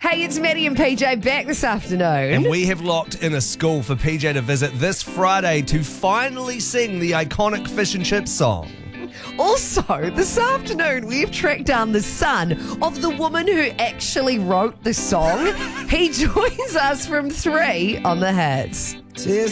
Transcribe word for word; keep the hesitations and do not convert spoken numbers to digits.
Hey, it's Maddie and P J back this afternoon. And we have locked in a school for P J to visit this Friday to finally sing the iconic Fish and Chips song. Also, this afternoon, we've tracked down the son of the woman who actually wrote the song. He joins us from three on the Hits.